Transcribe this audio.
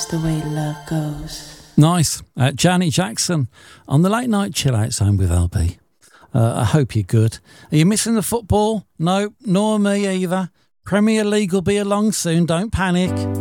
that's the way love goes. Nice. Janet Jackson on the Late Night Chill Out Zone with LB. I hope you're good. Are you missing the football? No, nor me either. Premier League will be along soon, don't panic.